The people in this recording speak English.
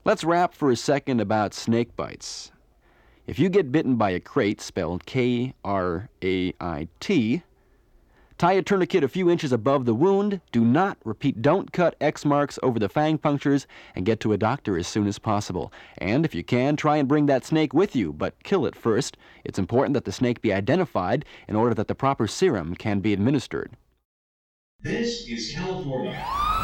Let's rap for a second about snake bites. If you get bitten by a krait, spelled K-R-A-I-T, tie a tourniquet a few inches above the wound. Don't cut X marks over the fang punctures, and get to a doctor as soon as possible. And if you can, try and bring that snake with you, but kill it first. It's important that the snake be identified in order that the proper serum can be administered. This is California.